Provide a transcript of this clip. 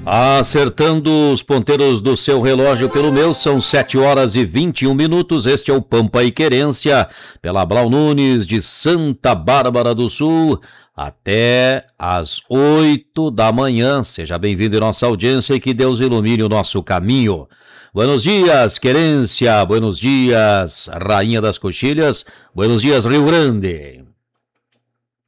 Acertando os ponteiros do seu relógio pelo meu, são 7h21. Este é o Pampa e Querência, pela Blau Nunes de Santa Bárbara do Sul, até às 8 da manhã. Seja bem-vindo em nossa audiência e que Deus ilumine o nosso caminho. Buenos dias, Querência. Buenos dias, Rainha das Coxilhas. Buenos dias, Rio Grande.